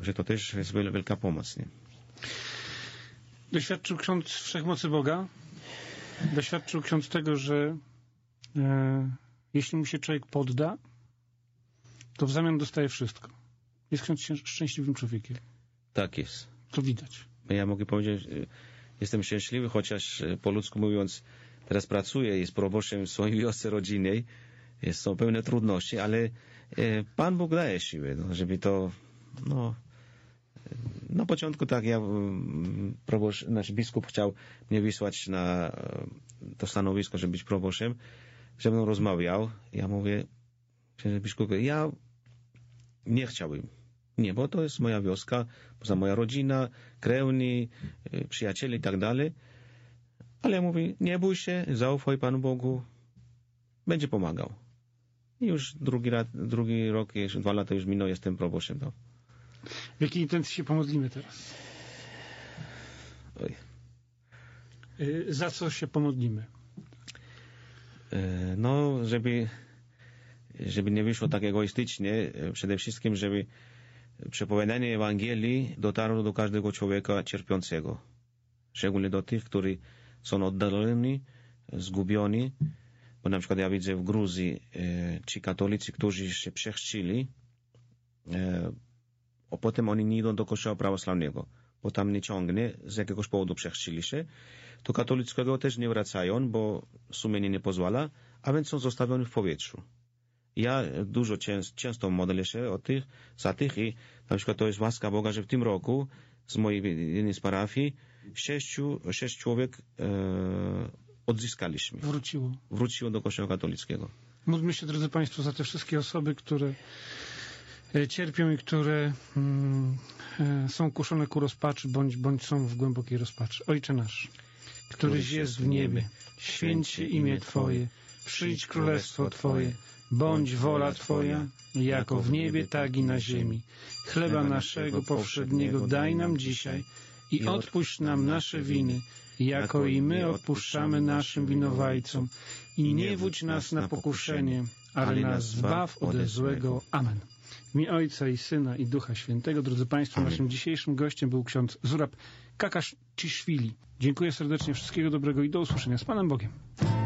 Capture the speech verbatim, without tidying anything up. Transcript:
Także to też jest wielka pomoc. Nie? Doświadczył ksiądz wszechmocy Boga? Doświadczył ksiądz tego, że e, jeśli mu się człowiek podda, to w zamian dostaje wszystko. Jest ksiądz szczęśliwym człowiekiem. Tak jest. To widać. Ja mogę powiedzieć, jestem szczęśliwy, chociaż po ludzku mówiąc, teraz pracuję, jest proboszczem w swojej wiosce rodzinnej, jest, są pełne trudności, ale e, Pan Bóg daje siłę, no, żeby to, no, na początku tak, ja, proboszcz, nasz biskup chciał mnie wysłać na to stanowisko, żeby być proboszczem, ze mną rozmawiał, ja mówię, biskupie, ja nie chciałbym. Nie, bo to jest moja wioska, poza moja rodzina, krewni, przyjaciele i tak dalej. Ale ja mówię, nie bój się, zaufaj Panu Bogu, będzie pomagał. I już drugi, raz, drugi rok, jeszcze dwa lata już minął, jestem proboszczem. No. W jakiej intencji się pomodlimy teraz? Oj. Za co się pomodlimy? No, żeby, żeby nie wyszło tak egoistycznie, przede wszystkim, żeby przepowiadanie Ewangelii dotarło do każdego człowieka cierpiącego. Szczególnie do tych, którzy są oddaleni, zgubieni. Bo na przykład ja widzę w Gruzji e, ci katolicy, którzy się przechrzcili, e, a potem oni nie idą do kościoła prawosławnego, bo tam nie ciągnie, z jakiegoś powodu przechrzcili się. Do katolickiego też nie wracają, bo sumienie nie pozwala, a więc są zostawieni w powietrzu. Ja dużo często, często modlę się o tych, za tych i na przykład to jest łaska Boga, że w tym roku z mojej jednej z parafii sześciu, sześć człowiek e, odzyskaliśmy. Wróciło. Wróciło do Kościoła katolickiego. Módlmy się, drodzy Państwo, za te wszystkie osoby, które cierpią i które mm, są kuszone ku rozpaczy, bądź, bądź są w głębokiej rozpaczy. Ojcze nasz, któryś jest w niebie, święć się imię Twoje, przyjdź królestwo Twoje, bądź wola Twoja, jako w niebie, tak i na ziemi. Chleba naszego powszedniego daj nam dzisiaj i odpuść nam nasze winy, jako i my odpuszczamy naszym winowajcom. I nie wódź nas na pokuszenie, ale nas zbaw ode złego. Amen. W imię Ojca i Syna i Ducha Świętego. Drodzy Państwo, naszym dzisiejszym gościem był ksiądz Zurab Kakaszciszwili. Dziękuję serdecznie, wszystkiego dobrego i do usłyszenia z Panem Bogiem.